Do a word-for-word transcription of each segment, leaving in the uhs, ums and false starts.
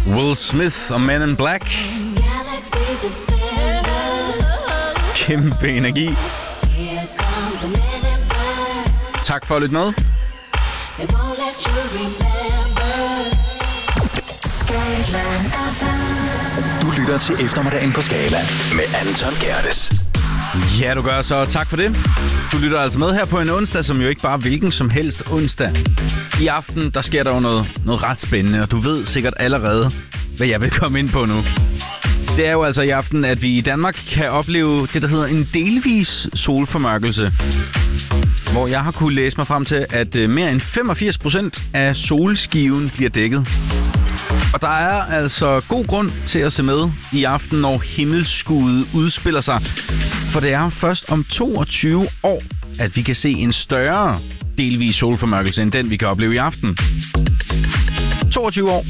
Will Smith og Men in Black. Kæmpe energi. Tak for at lytte med. Du lytter til Eftermiddagen på Skala med Anton Gerdes. Ja, du gør så. Tak for det. Du lytter altså med her på en onsdag, som jo ikke bare hvilken som helst onsdag. I aften, der sker der jo noget, noget ret spændende, og du ved sikkert allerede, hvad jeg vil komme ind på nu. Det er jo altså i aften, at vi i Danmark kan opleve det, der hedder en delvis solformørkelse. Hvor jeg har kunne læse mig frem til, at mere end femogfirs procent af solskiven bliver dækket. Og der er altså god grund til at se med i aften, når himmelskuddet udspiller sig. For det er først om toogtyve år, at vi kan se en større delvis solformørkelse, end den vi kan opleve i aften. toogtyve år.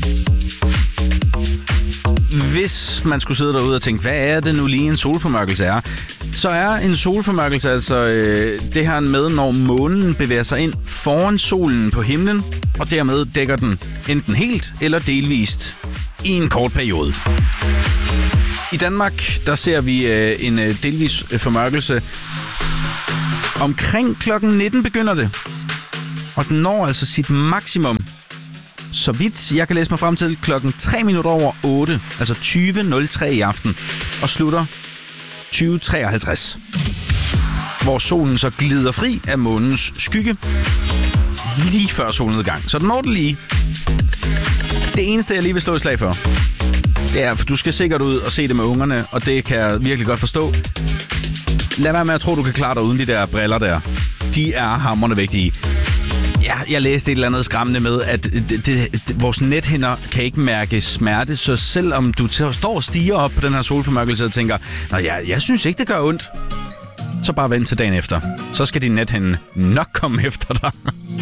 Hvis man skulle sidde derude og tænke, hvad er det nu lige en solformørkelse er, så er en solformørkelse altså øh, det her med, når månen bevæger sig ind foran solen på himlen, og dermed dækker den enten helt eller delvist i en kort periode. I Danmark, der ser vi øh, en øh, delvis øh, formørkelse. Omkring klokken nitten begynder det, og den når altså sit maksimum. Så vidt jeg kan læse mig frem til klokken tre minutter over otte, altså tyve nul tre i aften, og slutter tyve treoghalvtreds, hvor solen så glider fri af månens skygge lige før solnedgang. Så den når det lige. Det eneste, jeg lige vil slå et slag for, det er, for du skal sikkert ud og se det med ungerne, og det kan jeg virkelig godt forstå. Lad være med at tro, du kan klare dig uden de der briller der. De er hamrende vigtige. Ja, jeg læste et eller andet skræmmende med, at det, det, det, vores nethinder kan ikke mærke smerte, så selvom du t- står og stiger op på den her solformørkelse og tænker, nå ja, jeg synes ikke, det gør ondt, så bare vent til dagen efter. Så skal din nethinde nok komme efter dig.